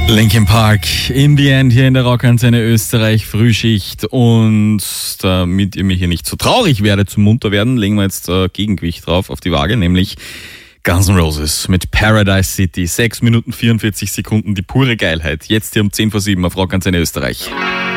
Linkin Park, In the End hier in der Rockantenne Österreich Frühschicht, und damit ihr mir hier nicht so traurig werdet zum munter werden, legen wir jetzt Gegengewicht drauf auf die Waage, nämlich Guns N' Roses mit Paradise City. 6 Minuten 44 Sekunden, die pure Geilheit. Jetzt hier um 10 vor 7 auf Rockantenne Österreich.